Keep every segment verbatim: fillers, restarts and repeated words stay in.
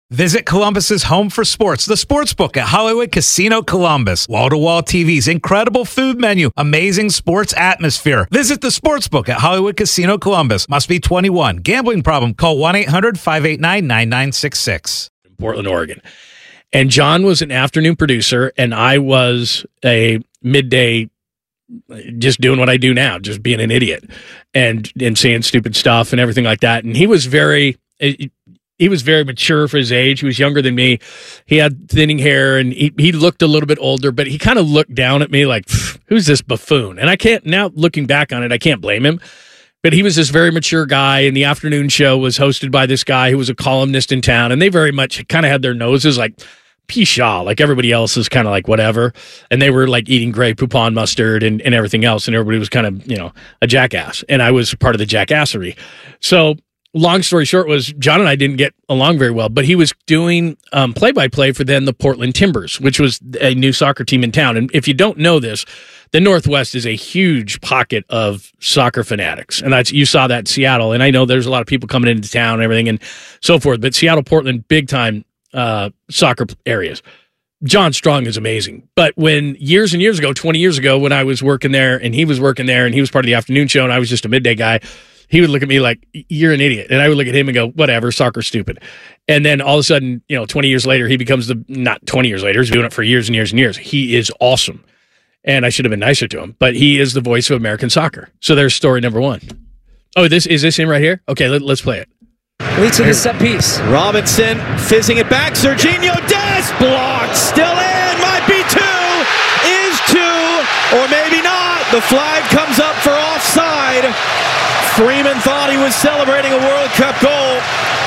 Visit Columbus's home for sports, the Sportsbook at Hollywood Casino Columbus. Wall-to-wall T Vs, incredible food menu, amazing sports atmosphere. Visit the Sportsbook at Hollywood Casino Columbus. Must be twenty-one. Gambling problem? Call one eight hundred five eight nine nine nine six six. Portland, Oregon. And John was an afternoon producer, and I was a midday, just doing what I do now, just being an idiot and, and saying stupid stuff and everything like that. And he was very... He was very mature for his age. He was younger than me. He had thinning hair, and he, he looked a little bit older, but he kind of looked down at me like, who's this buffoon? And I can't, now looking back on it, I can't blame him. But he was this very mature guy, and the afternoon show was hosted by this guy who was a columnist in town, and they very much kind of had their noses like, pshaw, like everybody else is kind of like whatever. And they were like eating Grey Poupon mustard and, and everything else, and everybody was kind of, you know, a jackass. And I was part of the jackassery. So long story short was John and I didn't get along very well, but he was doing um, play-by-play for then the Portland Timbers, which was a new soccer team in town. And if you don't know this, the Northwest is a huge pocket of soccer fanatics. And that's, you saw that in Seattle. And I know there's a lot of people coming into town and everything and so forth, but Seattle, Portland, big-time uh, soccer areas. John Strong is amazing. But when years and years ago, twenty years ago, when I was working there and he was working there and he was part of the afternoon show and I was just a midday guy, he would look at me like, you're an idiot. And I would look at him and go, whatever, soccer's stupid. And then all of a sudden, you know, twenty years later, he becomes the, not twenty years later, he's doing it for years and years and years. He is awesome. And I should have been nicer to him, but he is the voice of American soccer. So there's story number one. Oh, this is this him right here? Okay, let, let's play it. Leads to the set piece. Robinson fizzing it back. Serginho Dest blocked. Still in. Might be two. Is two. Or maybe not. The flag comes up for offside. Freeman thought he was celebrating a World Cup goal.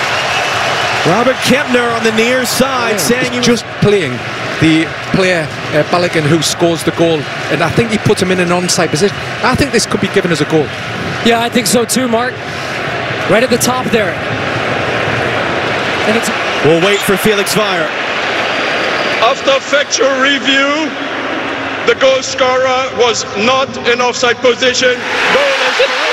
Robert Kempner on the near side yeah, saying he was just playing the player uh, Balogun who scores the goal, and I think he put him in an onside position. I think this could be given as a goal. Yeah, I think so too, Mark. Right at the top there. And it's we'll wait for Felix Weyer. After factual review, the goal scorer was not in offside position. Goal is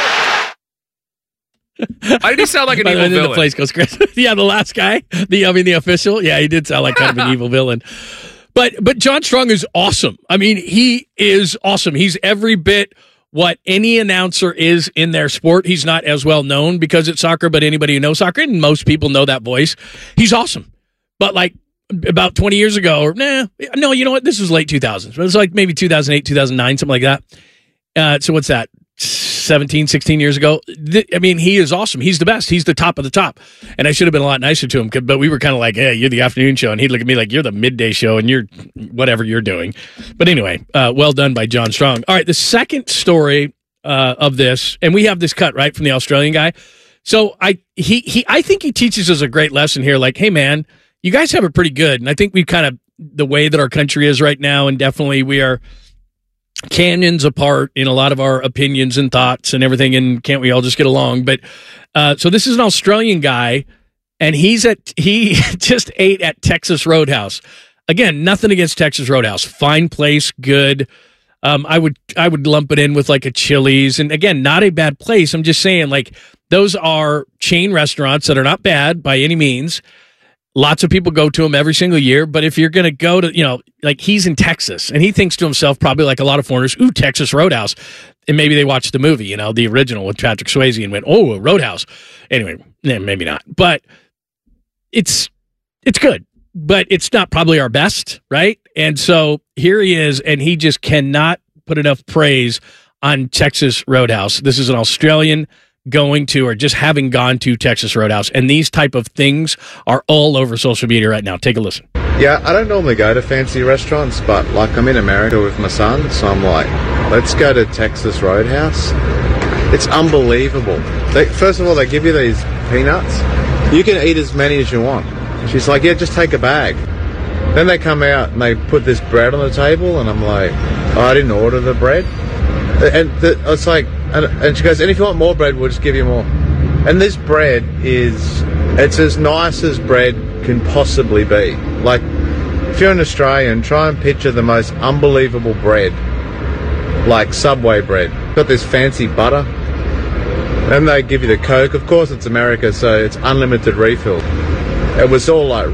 Why did he sound like an evil villain? The place goes crazy. Yeah, the last guy, the I mean the official. Yeah, he did sound like kind of an evil villain. But but John Strong is awesome. I mean, he is awesome. He's every bit what any announcer is in their sport. He's not as well known because it's soccer, but anybody who knows soccer, and most people know that voice, he's awesome. But like about twenty years ago, or nah, no, you know what? This was late two thousands. It was like maybe two thousand eight, two thousand nine, something like that. Uh, so what's that? seventeen, sixteen years ago. I mean, he is awesome. He's the best. He's the top of the top. And I should have been a lot nicer to him, but we were kind of like, hey, you're the afternoon show. And he'd look at me like, you're the midday show and you're whatever you're doing. But anyway, uh, well done by John Strong. All right, the second story uh, of this, and we have this cut, right, from the Australian guy. So I he he I think he teaches us a great lesson here. Like, hey, man, you guys have it pretty good. And I think we kind of, the way that our country is right now, and definitely we are canyons apart in a lot of our opinions and thoughts and everything, and can't we all just get along? But uh, so this is an Australian guy, and he's at he just ate at Texas Roadhouse. Again, nothing against Texas Roadhouse, fine place, good. Um, I would I would lump it in with like a Chili's, and again, not a bad place. I'm just saying, like, those are chain restaurants that are not bad by any means. Lots of people go to him every single year, but if you're going to go to, you know, like he's in Texas, and he thinks to himself, probably like a lot of foreigners, ooh, Texas Roadhouse. And maybe they watched the movie, you know, the original with Patrick Swayze, and went, oh, a Roadhouse. Anyway, yeah, maybe not. But it's it's good, but it's not probably our best, right? And so here he is, and he just cannot put enough praise on Texas Roadhouse. This is an Australian going to, or just having gone to, Texas Roadhouse, and these type of things are all over social media right now. Take a listen. Yeah, I don't normally go to fancy restaurants, but like I'm in America with my son, so I'm like, let's go to Texas Roadhouse. It's unbelievable. They, first of all, they give you these peanuts. You can eat as many as you want. She's like, yeah, just take a bag. Then they come out and they put this bread on the table, and I'm like, oh, I didn't order the bread. And the, it's like, and she goes, and if you want more bread, we'll just give you more. And this bread is, it's as nice as bread can possibly be. Like, if you're an Australian, try and picture the most unbelievable bread, like Subway bread. Got this fancy butter, and they give you the Coke. Of course, it's America, so it's unlimited refill. It was all like